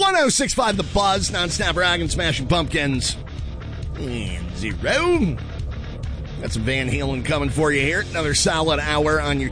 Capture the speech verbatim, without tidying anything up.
one oh six point five The Buzz, non-stop rock and Smashing Pumpkins. And zero. Got some Van Halen coming for you here. Another solid hour on your